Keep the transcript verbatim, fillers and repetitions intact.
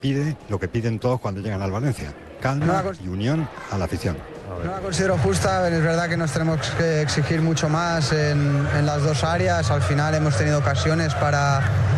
pide lo que piden todos cuando llegan al Valencia: calma y unión a la afición. No la considero justa, es verdad que nos tenemos que exigir mucho más en, en las dos áreas. Al final hemos tenido ocasiones para,